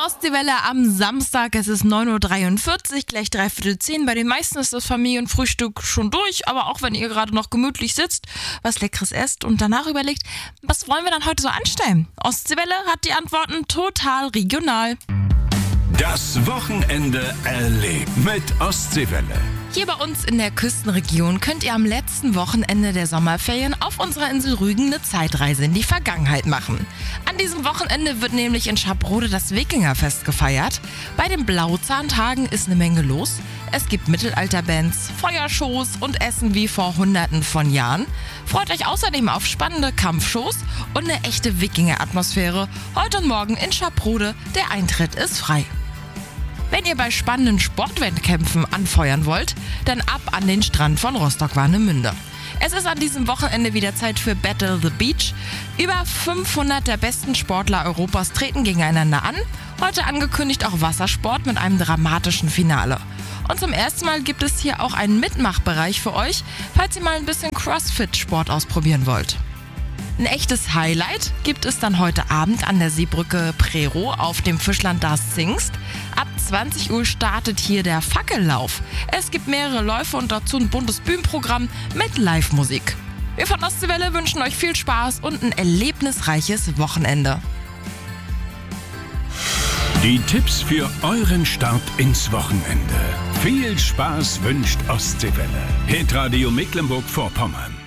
Ostseewelle am Samstag. Es ist 9:43 Uhr, gleich 9:45. Bei den meisten ist das Familienfrühstück schon durch, aber auch wenn ihr gerade noch gemütlich sitzt, was Leckeres esst und danach überlegt, was wollen wir dann heute so anstellen? Ostseewelle hat die Antworten total regional. Das Wochenende erlebt mit Ostseewelle. Hier bei uns in der Küstenregion könnt ihr am letzten Wochenende der Sommerferien auf unserer Insel Rügen eine Zeitreise in die Vergangenheit machen. An diesem Wochenende wird nämlich in Schaprode das Wikingerfest gefeiert. Bei den Blauzahntagen ist eine Menge los. Es gibt Mittelalterbands, Feuershows und Essen wie vor Hunderten von Jahren. Freut euch außerdem auf spannende Kampfshows und eine echte Wikinger-Atmosphäre. Heute und morgen in Schaprode, der Eintritt ist frei. Wenn ihr bei spannenden Sportwettkämpfen anfeuern wollt, dann ab an den Strand von Rostock-Warnemünde. Es ist an diesem Wochenende wieder Zeit für Battle the Beach. Über 500 der besten Sportler Europas treten gegeneinander an. Heute angekündigt auch Wassersport mit einem dramatischen Finale. Und zum ersten Mal gibt es hier auch einen Mitmachbereich für euch, falls ihr mal ein bisschen Crossfit-Sport ausprobieren wollt. Ein echtes Highlight gibt es dann heute Abend an der Seebrücke Prero auf dem Fischland Das Zingst. Ab 20 Uhr startet hier der Fackellauf. Es gibt mehrere Läufe und dazu ein buntes Bühnenprogramm mit Live-Musik. Wir von Ostseewelle wünschen euch viel Spaß und ein erlebnisreiches Wochenende. Die Tipps für euren Start ins Wochenende. Viel Spaß wünscht Ostseewelle. Hitradio Mecklenburg-Vorpommern.